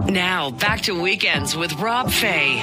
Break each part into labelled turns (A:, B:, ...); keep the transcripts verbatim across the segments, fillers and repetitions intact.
A: Now, back to Weekends with Rob Fay.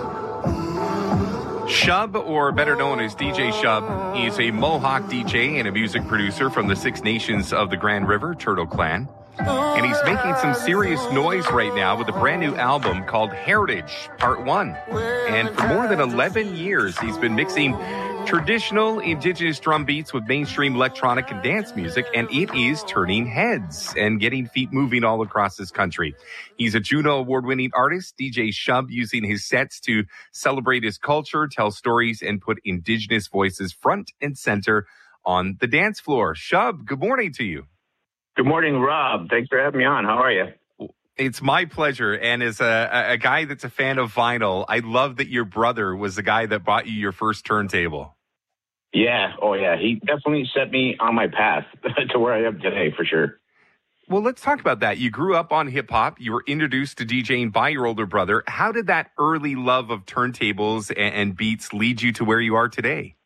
B: Shub, or better known as D J Shub, is a Mohawk D J and a music producer from the Six Nations of the Grand River, Turtle Clan. And he's making some serious noise right now with a brand new album called Heritage Part one. And for more than eleven years, he's been mixing traditional indigenous drum beats with mainstream electronic and dance music, and it is turning heads and getting feet moving all across this country. He's a Juno Award-winning artist, D J Shub, using his sets to celebrate his culture, tell stories, and put indigenous voices front and center on the dance floor. Shub, good morning to you.
C: Good morning, Rob. Thanks for having me on. How are you?
B: It's my pleasure. And as a, a guy that's a fan of vinyl, I love that your brother was the guy that bought you your first turntable.
C: Yeah. Oh, yeah. He definitely set me on my path to where I am today, for sure.
B: Well, let's talk about that. You grew up on hip hop. You were introduced to DJing by your older brother. How did that early love of turntables and, and beats lead you to where you are today?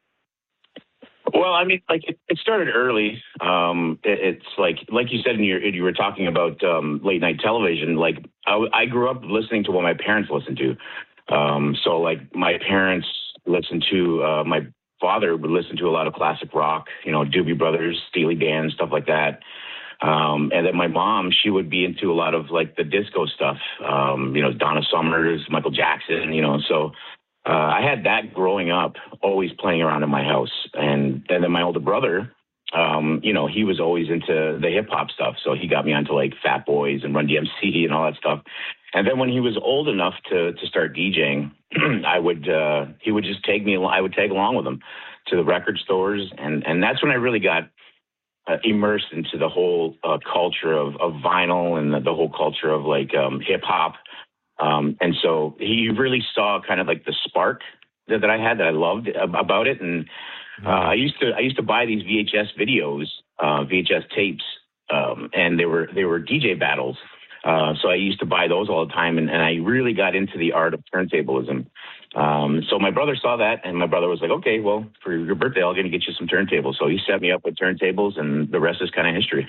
C: Well, I mean, like it, it started early. Um, it, it's like, like you said, in your, you were talking about um, late night television. Like I, I grew up listening to what my parents listened to. Um, so like my parents listened to, uh, my father would listen to a lot of classic rock, you know, Doobie Brothers, Steely Dan, stuff like that. Um, and then my mom, she would be into a lot of like the disco stuff, um, you know, Donna Summers, Michael Jackson, you know, so Uh, I had that growing up, always playing around in my house. And, and then my older brother, um, you know, he was always into the hip hop stuff. So he got me onto like Fat Boys and Run D M C and all that stuff. And then when he was old enough to, to start DJing, I would, uh, he would just take me, I would tag along with him to the record stores. And, and that's when I really got uh, immersed into the whole uh, culture of, of vinyl and the, the whole culture of like um, hip hop. Um, and so he really saw kind of like the spark that, that I had that I loved about it. And uh, I used to I used to buy these V H S videos, uh, V H S tapes, um, and they were they were D J battles. Uh, so I used to buy those all the time, and, and I really got into the art of turntablism. Um, so my brother saw that, and my brother was like, "Okay, well, for your birthday, I'm going to get you some turntables." So he set me up with turntables, and the rest is kind of history.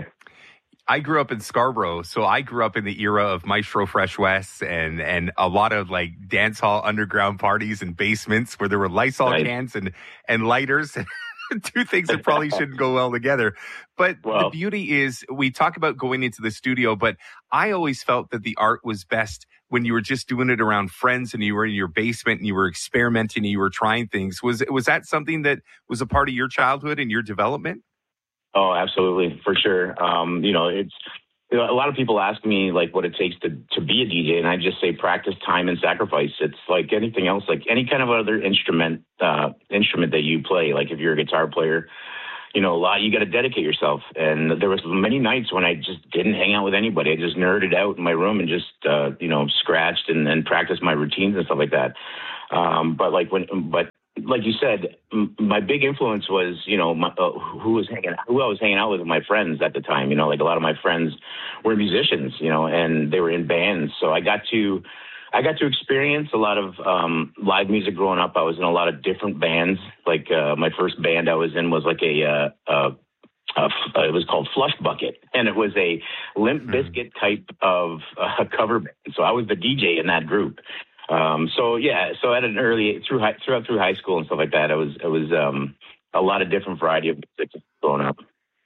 B: I grew up in Scarborough, so I grew up in the era of Maestro Fresh West and, and a lot of like dance hall underground parties and basements where there were Lysol right. cans and, and lighters. Two things that probably shouldn't go well together. But well, the beauty is we talk about going into the studio, but I always felt that the art was best when you were just doing it around friends and you were in your basement and you were experimenting and you were trying things. Was, was that something that was a part of your childhood and your development?
C: Oh, absolutely, for sure. Um, you know, it's you know, a lot of people ask me like what it takes to, to be a D J, and I just say practice, time, and sacrifice. It's like anything else, like any kind of other instrument uh, instrument that you play. Like if you're a guitar player, you know, a lot you got to dedicate yourself. And there was many nights when I just didn't hang out with anybody. I just nerded out in my room and just uh, you know scratched and then practiced my routines and stuff like that. Um, but like when, but. Like you said, m- my big influence was, you know, my, uh, who was hanging, who I was hanging out with my friends at the time. You know, like a lot of my friends were musicians, you know, and they were in bands. So I got to, I got to experience a lot of um, live music growing up. I was in a lot of different bands. Like uh, my first band I was in was like a, uh, uh, uh, it was called Flush Bucket, and it was a Limp Bizkit type of uh, cover band. So I was the D J in that group. Um, so yeah, so at an early through high, throughout through high school and stuff like that, it was it was um, a lot of different variety of music growing up.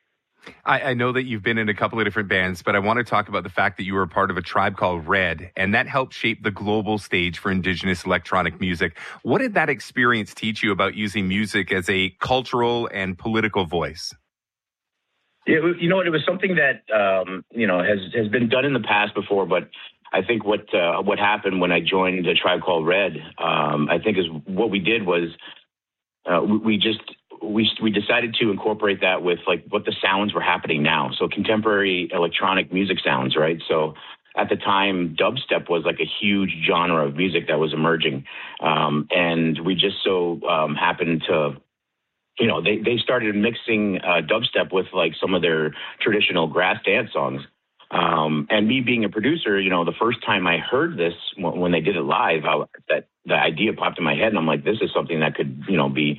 B: I, I know that you've been in a couple of different bands, but I want to talk about the fact that you were a part of a tribe called Red, and that helped shape the global stage for Indigenous electronic music. What did that experience teach you about using music as a cultural and political voice?
C: Yeah, you know, it was something that um, you know has has been done in the past before, but I think what uh, what happened when I joined a tribe called Red, um, I think is what we did was uh, we, we just we we decided to incorporate that with like what the sounds were happening now. So contemporary electronic music sounds, right? So at the time, dubstep was like a huge genre of music that was emerging, um, and we just so um, happened to. You know, they, they started mixing uh, dubstep with like some of their traditional grass dance songs. Um, and me being a producer, you know, the first time I heard this when, when they did it live, I, that the idea popped in my head, and I'm like, this is something that could, you know, be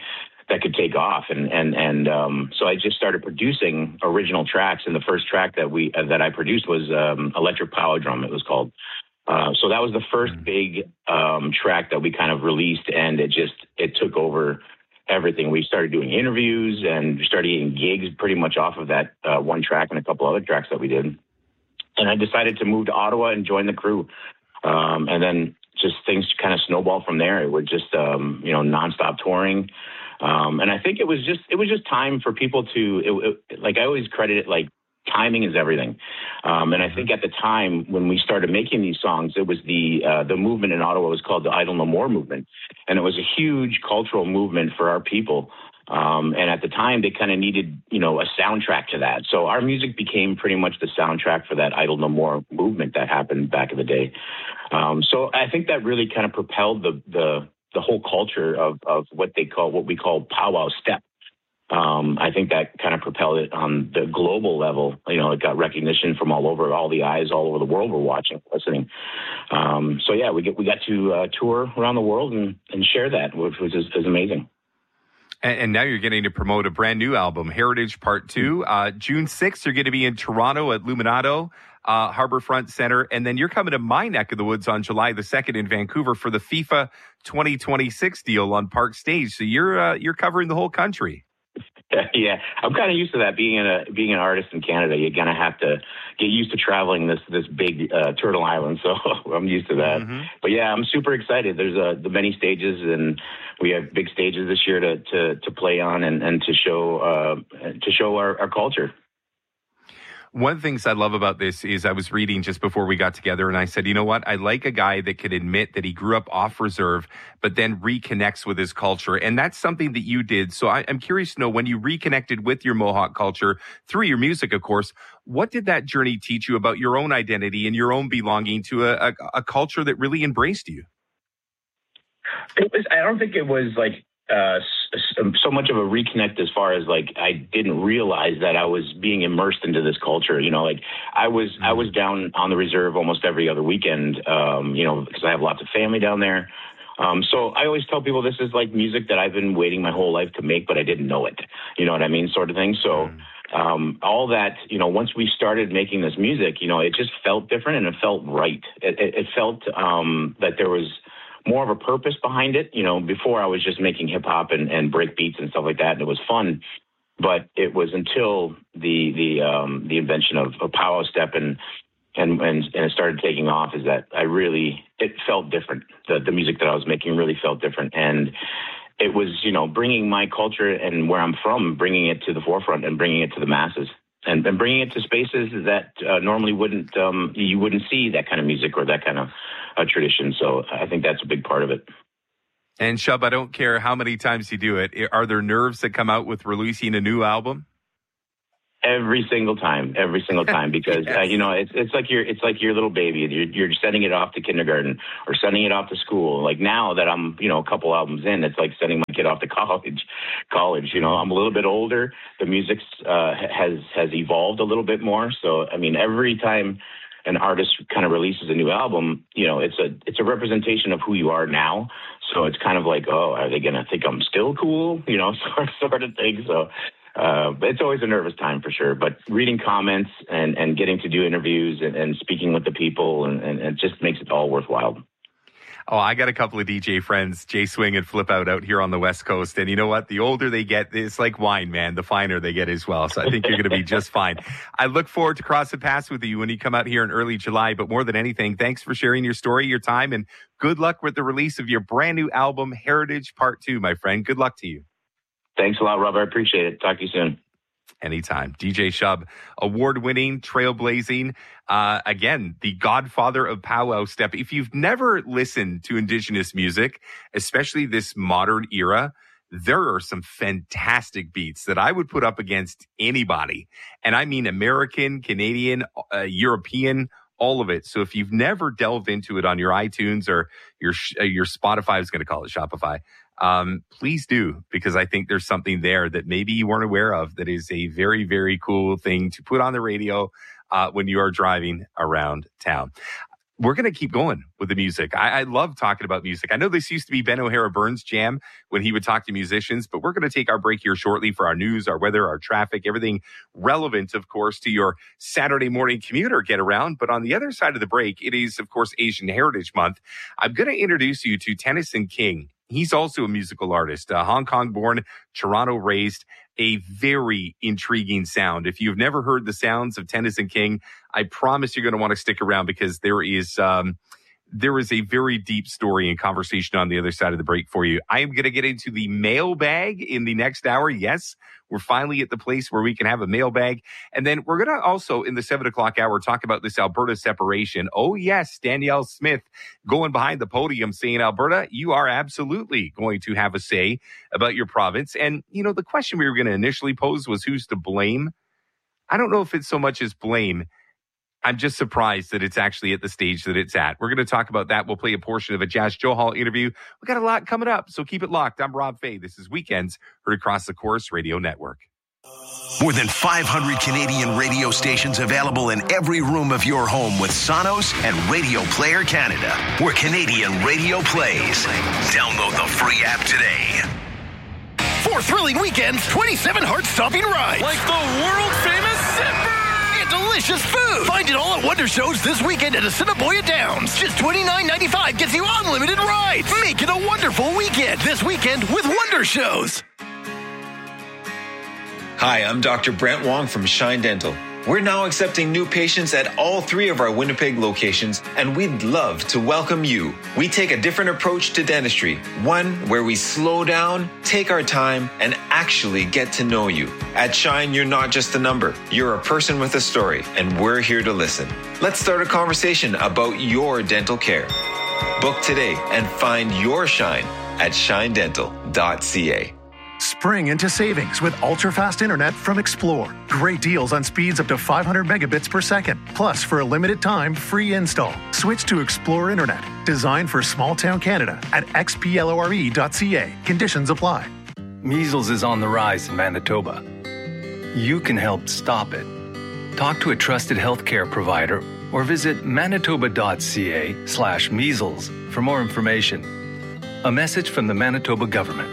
C: that could take off. And, and, and, um, so I just started producing original tracks. And the first track that we, uh, that I produced was, um, Electric Power Drum, it was called. Uh, so that was the first big, um, track that we kind of released, and it just, it took over everything. We started doing interviews and started getting gigs pretty much off of that, uh, one track and a couple other tracks that we did. And I decided to move to Ottawa and join the crew. Um, and then just things kind of snowballed from there. It was just, um, you know, nonstop touring. Um, and I think it was just, it was just time for people to, it, it, like I always credit it, like timing is everything. Um, and I think at the time when we started making these songs, it was the, uh, the movement in Ottawa was called the Idle No More movement. And it was a huge cultural movement for our people. Um, and at the time they kind of needed, you know, a soundtrack to that. So our music became pretty much the soundtrack for that Idle No More movement that happened back in the day. Um, so I think that really kind of propelled the, the, the whole culture of, of what they call, what we call powwow step. Um, I think that kind of propelled it on the global level. You know, it got recognition from all over, all the eyes all over the world were watching, listening. Um, so yeah, we get, we got to uh, tour around the world and, and share that, which was is, is amazing.
B: And, and now you're getting to promote a brand new album, Heritage Part Two. Uh, June sixth, you're going to be in Toronto at Luminato, uh, Harbourfront Center. And then you're coming to my neck of the woods on July the second in Vancouver for the FIFA twenty twenty-six deal on Park Stage. So you're uh, you're covering the whole country.
C: Yeah, I'm kind of used to that. Being a being an artist in Canada, you're gonna have to get used to traveling this this big uh, Turtle Island. So I'm used to that. Mm-hmm. But yeah, I'm super excited. There's uh, the many stages, and we have big stages this year to to, to play on and, and to show uh, to show our, our culture.
B: One of the things I love about this is I was reading just before we got together, and I said, you know what? I like a guy that can admit that he grew up off reserve, but then reconnects with his culture. And that's something that you did. So I, I'm curious to know, when you reconnected with your Mohawk culture through your music, of course, what did that journey teach you about your own identity and your own belonging to a, a, a culture that really embraced you?
C: It was, I don't think it was like uh, so much of a reconnect as far as like I didn't realize that I was being immersed into this culture. You know, like I was mm-hmm. I was down on the reserve almost every other weekend, um, you know, because I have lots of family down there. Um, so I always tell people this is like music that I've been waiting my whole life to make, but I didn't know it. You know what I mean? Sort of thing. So mm-hmm. um, all that, you know, once we started making this music, you know, it just felt different and it felt right. It, it, it felt um, that there was more of a purpose behind it. You know, before I was just making hip hop and, and break beats and stuff like that, and it was fun. But it was until the the um, the invention of, of powwow step and, and and and it started taking off is that I really it felt different. The the music that I was making really felt different, and it was, you know, bringing my culture and where I'm from, bringing it to the forefront and bringing it to the masses. And, and bringing it to spaces that uh, normally wouldn't, um, you wouldn't see that kind of music or that kind of uh, tradition. So I think that's a big part of it.
B: And Shub, I don't care how many times you do it. Are there nerves that come out with releasing a new album?
C: Every single time, every single time, because yes. uh, you know it's it's like your it's like your little baby. You're you're sending it off to kindergarten or sending it off to school. Like now that I'm you know a couple albums in, it's like sending my kid off to college. College, you know, I'm a little bit older. The music uh, has has evolved a little bit more. So I mean, every time an artist kind of releases a new album, you know, it's a it's a representation of who you are now. So it's kind of like, oh, are they gonna think I'm still cool? You know, sort sort of thing. So. Uh, but it's always a nervous time for sure. But reading comments and, and getting to do interviews and, and speaking with the people, and, and it just makes it all worthwhile.
B: Oh, I got a couple of D J friends, Jay Swing and Flip Out, out here on the West Coast. And you know what? The older they get, it's like wine, man. The finer they get as well. So I think you're going to be just fine. I look forward to crossing paths with you when you come out here in early July. But more than anything, thanks for sharing your story, your time, and good luck with the release of your brand new album, Heritage Part Two, my friend. Good luck to you.
C: Thanks a lot, Rob. I appreciate it. Talk to you soon.
B: Anytime. D J Shub, award-winning, trailblazing, uh, again, the godfather of powwow step. If you've never listened to Indigenous music, especially this modern era, there are some fantastic beats that I would put up against anybody. And I mean American, Canadian, uh, European, all of it. So if you've never delved into it on your iTunes or your uh, your Spotify, I was going to call it Shopify, Um, please do, because I think there's something there that maybe you weren't aware of that is a very, very cool thing to put on the radio uh, when you are driving around town. we're going to keep going with the music. I, I love talking about music. I know this used to be Ben O'Hara Burns' jam when he would talk to musicians, but we're going to take our break here shortly for our news, our weather, our traffic, everything relevant, of course, to your Saturday morning commute or get around. But on the other side of the break, it is, of course, Asian Heritage Month. I'm going to introduce you to Tennyson King. He's also a musical artist, uh, Hong Kong born, Toronto raised. A very intriguing sound. If you've never heard the sounds of Tennyson King, I promise you're going to want to stick around because there is um, there is a very deep story and conversation on the other side of the break for you. I am going to get into the mailbag in the next hour. Yes, we're finally at the place where we can have a mailbag. And then we're going to also, in the seven o'clock hour, talk about this Alberta separation. Oh, yes, Danielle Smith going behind the podium saying, Alberta, you are absolutely going to have a say about your province. And, you know, the question we were going to initially pose was who's to blame? I don't know if it's so much as blame. I'm just surprised that it's actually at the stage that it's at. We're going to talk about that. We'll play a portion of a Jazz Joe Hall interview. We got a lot coming up, so keep it locked. I'm Rob Fay. This is Weekends, heard across the Chorus Radio Network.
D: More than five hundred Canadian radio stations available in every room of your home with Sonos and Radio Player Canada, where Canadian radio plays. Download the free app today.
E: For thrilling weekends, twenty-seven heart-stopping rides.
F: Like the world-famous Zipper!
E: Delicious food. Find it all at Wonder Shows this weekend at Assiniboia Downs. Just twenty-nine ninety-five gets you unlimited rides. Make it a wonderful weekend this weekend with Wonder Shows.
G: Hi, I'm Doctor Brent Wong from Shine Dental. We're now accepting new patients at all three of our Winnipeg locations, and we'd love to welcome you. We take a different approach to dentistry, one where we slow down, take our time, and actually get to know you. At Shine, you're not just a number. You're a person with a story, and we're here to listen. Let's start a conversation about your dental care. Book today and find your Shine at shine dental dot c a.
H: Spring into savings with ultra-fast internet from Explore. Great deals on speeds up to five hundred megabits per second. Plus, for a limited time, free install. Switch to Explore Internet. Designed for small-town Canada at x p l o r e dot c a. Conditions apply.
I: Measles is on the rise in Manitoba. You can help stop it. Talk to a trusted healthcare provider or visit manitoba dot c a slash measles for more information. A message from the Manitoba government.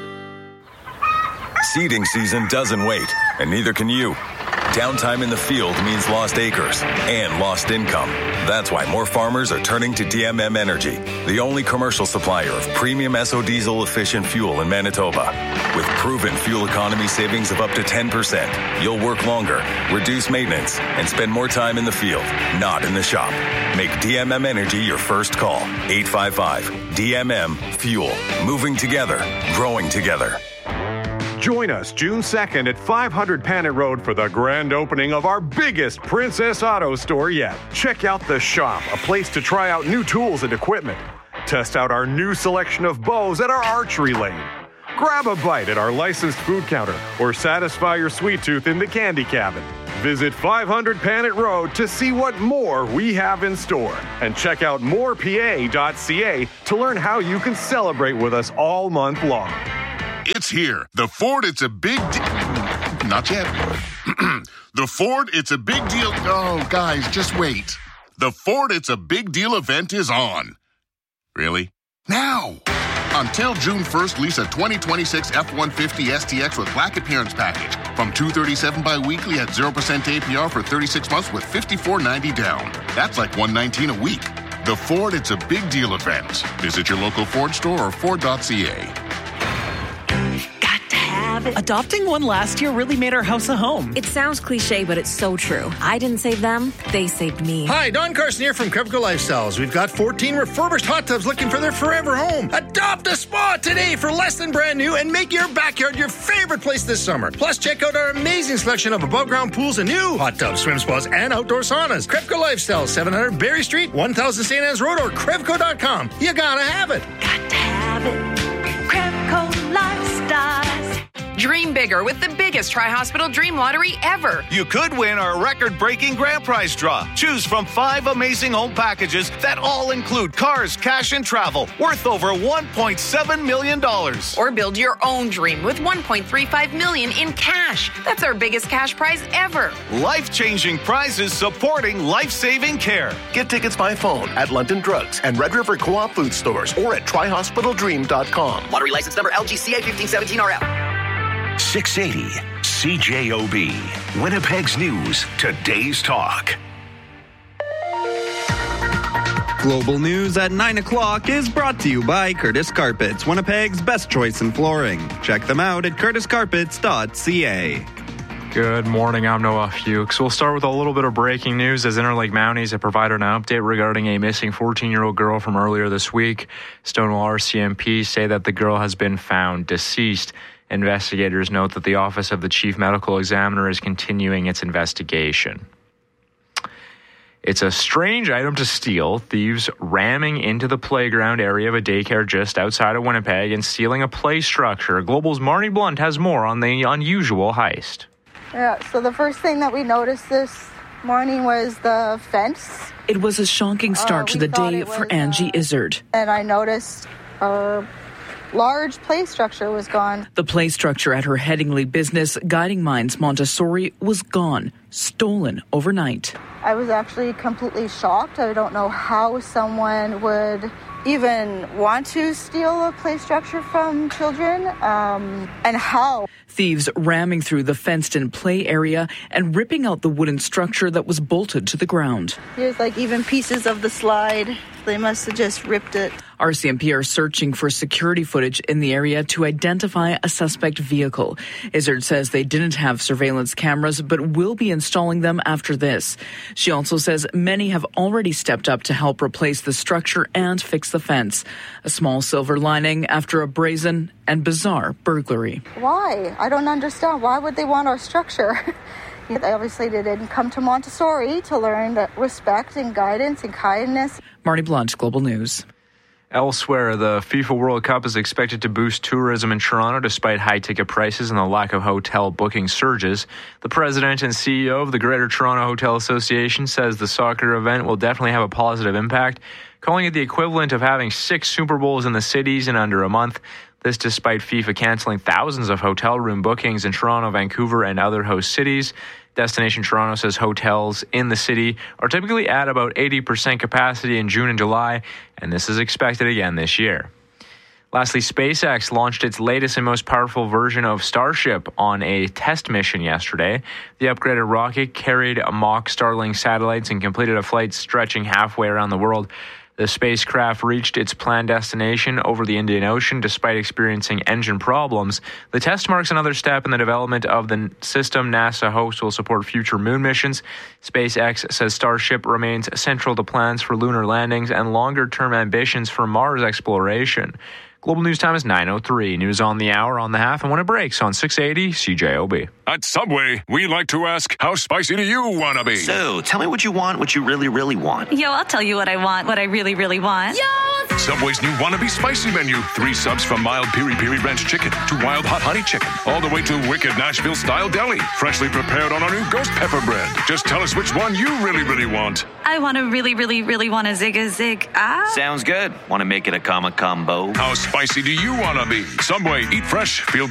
J: Seeding season doesn't wait, and neither can you. Downtime in the field means lost acres and lost income. That's why more farmers are turning to D M M Energy, the only commercial supplier of premium S O diesel efficient fuel in Manitoba. With proven fuel economy savings of up to ten percent, you'll work longer, reduce maintenance, and spend more time in the field, not in the shop. Make D M M Energy your first call. eight five five D M M Fuel. Moving together, growing together.
K: Join us June second at five hundred Panet Road for the grand opening of our biggest Princess Auto store yet. Check out The Shop, a place to try out new tools and equipment. Test out our new selection of bows at our archery lane. Grab a bite at our licensed food counter or satisfy your sweet tooth in the candy cabin. Visit five hundred Panet Road to see what more we have in store. And check out more p a dot c a to learn how you can celebrate with us all month long.
L: It's here. The Ford, it's a big deal. Not yet. The Ford, it's a big deal. Oh, guys, just wait. The Ford, it's a big deal event is on. Really? Now. Until June first, lease a twenty twenty-six F one fifty S T X with black appearance package from two hundred thirty-seven dollars bi-weekly at zero percent A P R for thirty-six months with fifty-four ninety down. That's like one hundred nineteen dollars a week. The Ford, it's a big deal event. Visit your local Ford store or ford dot c a.
M: Adopting one last year really made our house a home.
N: It sounds cliche, but it's so true. I didn't save them, they saved me.
E: Hi, Don Carson here from Krevko Lifestyles. We've got fourteen refurbished hot tubs looking for their forever home. Adopt a spa today for less than brand new and make your backyard your favorite place this summer. Plus, check out our amazing selection of above-ground pools and new hot tubs, swim spas, and outdoor saunas. Krevko Lifestyles, seven hundred Berry Street, one thousand Saint Anne's Road, or krevko dot com. You gotta have it.
O: Got to have it. Krevko Lifestyles.
A: Dream bigger with the biggest Tri-Hospital Dream Lottery ever.
O: You could win our record-breaking grand prize draw. Choose from five amazing home packages that all include cars, cash, and travel worth over one point seven million dollars.
A: Or build your own dream with one point three five million dollars in cash. That's our biggest cash prize ever.
O: Life-changing prizes supporting life-saving care.
P: Get tickets by phone at London Drugs and Red River Co-op food stores or at tri hospital dream dot com.
Q: Lottery license number L G C A fifteen seventeen R F.
D: six eighty C J O B. Winnipeg's News. Today's Talk.
R: Global News at nine o'clock is brought to you by Curtis Carpets, Winnipeg's best choice in flooring. Check them out at curtis carpets dot c a.
S: Good morning, I'm Noah Fuchs. We'll start with a little bit of breaking news as Interlake Mounties have provided an update regarding a missing fourteen-year-old girl from earlier this week. Stonewall R C M P say that the girl has been found deceased. Investigators note that the Office of the Chief Medical Examiner is continuing its investigation. It's a strange item to steal. Thieves ramming into the playground area of a daycare just outside of Winnipeg and stealing a play structure. Global's Marnie Blunt has more on the unusual heist.
T: Yeah, so the first thing that we noticed this morning was the fence.
U: It was a shocking start
T: uh,
U: to the day
T: was,
U: for Angie
T: uh,
U: Izzard.
T: And I noticed a large play structure was gone.
U: The play structure at her Headingley business, Guiding Minds Montessori, was gone, stolen overnight.
T: I was actually completely shocked. I don't know how someone would even want to steal a play structure from children, um, and how.
U: Thieves ramming through the fenced-in play area and ripping out the wooden structure that was bolted to the ground.
T: Here's like even pieces of the slide. They must have just ripped it.
U: R C M P are searching for security footage in the area to identify a suspect vehicle. Izzard says they didn't have surveillance cameras, but will be installing them after this. She also says many have already stepped up to help replace the structure and fix the fence. A small silver lining after a brazen and bizarre burglary.
T: Why? I don't understand. Why would they want our structure? Obviously, they didn't come to Montessori to learn respect and guidance and kindness.
U: Marnie Blunt, Global News.
S: Elsewhere, the FIFA World Cup is expected to boost tourism in Toronto despite high ticket prices and the lack of hotel booking surges. The president and C E O of the Greater Toronto Hotel Association says the soccer event will definitely have a positive impact, calling it the equivalent of having six Super Bowls in the cities in under a month. This despite FIFA canceling thousands of hotel room bookings in Toronto, Vancouver, and other host cities. Destination Toronto says hotels in the city are typically at about eighty percent capacity in June and July, and this is expected again this year. Lastly, SpaceX launched its latest and most powerful version of Starship on a test mission yesterday. The upgraded rocket carried mock Starlink satellites and completed a flight stretching halfway around the world. The spacecraft reached its planned destination over the Indian Ocean despite experiencing engine problems. The test marks another step in the development of the system NASA hopes will support future moon missions. SpaceX says Starship remains central to plans for lunar landings and longer-term ambitions for Mars exploration. Global News Time is nine oh three. News on the hour, on the half, and when it breaks on six eighty C J O B.
V: At Subway, we like to ask, how spicy do you want to be?
Q: So, tell me what you want, what you really, really want.
W: Yo, I'll tell you what I want, what I really, really want. Yo!
V: Subway's new Wannabe Spicy menu. Three subs from mild Piri Piri Ranch Chicken to wild hot honey chicken. All the way to wicked Nashville-style deli. Freshly prepared on our new ghost pepper bread. Just tell us which one you really, really want.
W: I want to really, really, really want a zig a zig. Ah.
Q: Sounds good. Want to make it a comma combo?
V: How spicy do you want to be? Subway, eat fresh, feel